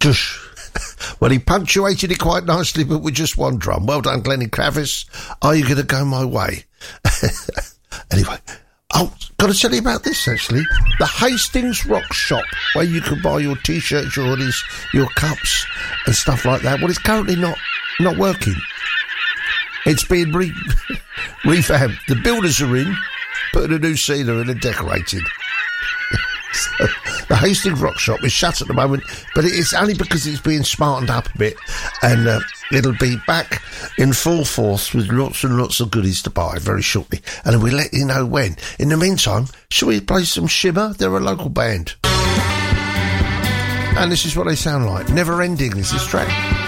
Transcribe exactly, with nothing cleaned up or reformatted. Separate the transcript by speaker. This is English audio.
Speaker 1: Dush. Well, he punctuated it quite nicely, but with just one drum. Well done, Glennie Kravis. Are you going to go my way? Anyway, oh, got to tell you about this, actually. The Hastings Rock Shop, where you can buy your T-shirts, your hoodies, your cups and stuff like that. Well, it's currently not, not working. It's being re- revamped. The builders are in, putting a new ceiling in and decorated. So, the Hastings Rock Shop is shut at the moment, but it's only because it's being smartened up a bit, and uh, it'll be back in full force with lots and lots of goodies to buy very shortly, and we'll let you know when. In the meantime, shall we play some Shimmer? They're a local band, and this is what they sound like. Never Ending is this track.